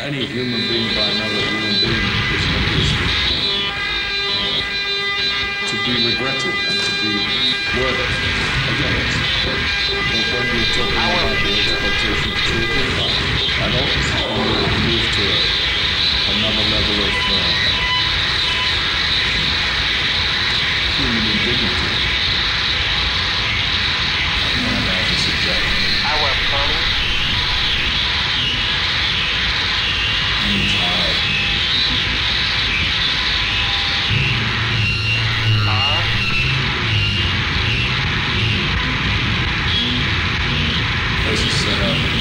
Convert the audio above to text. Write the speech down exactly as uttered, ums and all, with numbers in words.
any human being by another human being is obviously to be regretted and to be worked against. But when we're talking about the exploitation of children, I don't think we will move to a, another level of uh, human indignity. And that is subjective. Our phone. I'm tired. Are. Place is set up.